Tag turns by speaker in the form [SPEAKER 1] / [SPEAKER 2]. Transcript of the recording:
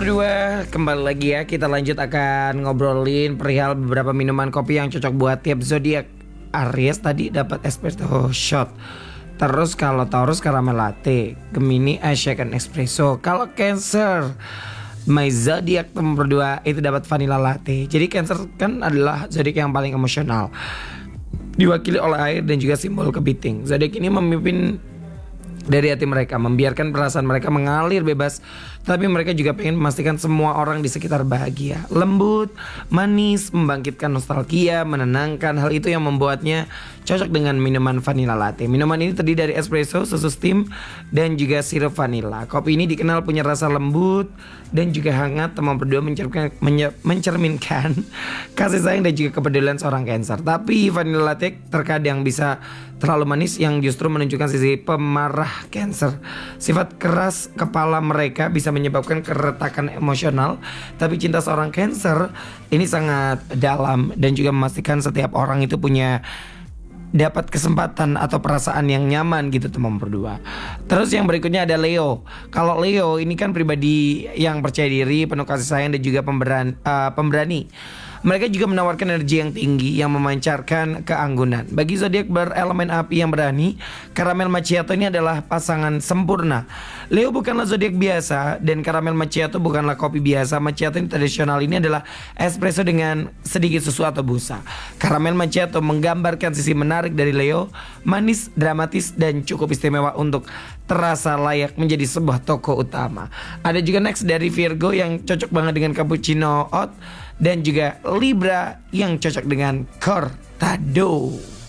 [SPEAKER 1] Nomor 2, kembali lagi ya, kita lanjut akan ngobrolin perihal beberapa minuman kopi yang cocok buat tiap zodiak. Aries tadi dapat espresso shot. Terus kalau Taurus caramel latte, Gemini ice shaken espresso. Kalau Cancer, my zodiak nomor 2 itu dapat vanilla latte. Jadi Cancer kan adalah zodiak yang paling emosional, diwakili oleh air dan juga simbol kepiting. Zodiak ini memimpin dari hati mereka, membiarkan perasaan mereka mengalir bebas, tapi mereka juga pengen memastikan semua orang di sekitar bahagia. Lembut, manis, membangkitkan nostalgia, menenangkan. Hal itu yang membuatnya cocok dengan minuman vanilla latte. Minuman ini terdiri dari espresso, susu steam, dan juga sirup vanilla. Kopi ini dikenal punya rasa lembut dan juga hangat. Teman berdua mencerminkan kasih sayang dan juga kepedulian seorang Cancer. Tapi vanilla latte terkadang bisa terlalu manis, yang justru menunjukkan sisi pemarah Cancer. Sifat keras kepala mereka bisa menyebabkan keretakan emosional, tapi cinta seorang Cancer ini sangat dalam dan juga memastikan setiap orang itu punya dapat kesempatan atau perasaan yang nyaman gitu teman berdua. Terus yang berikutnya ada Leo. Kalau Leo ini kan pribadi yang percaya diri, penuh kasih sayang dan juga pemberani. Mereka juga menawarkan energi yang tinggi yang memancarkan keanggunan. Bagi zodiak berelemen api yang berani, caramel macchiato ini adalah pasangan sempurna. Leo bukanlah zodiak biasa dan caramel macchiato bukanlah kopi biasa. Macchiato ini tradisional, ini adalah espresso dengan sedikit susu atau busa. Caramel macchiato menggambarkan sisi menarik dari Leo, manis, dramatis dan cukup istimewa untuk terasa layak menjadi sebuah toko utama. Ada juga next dari Virgo yang cocok banget dengan cappuccino hot, dan juga Libra yang cocok dengan cortado.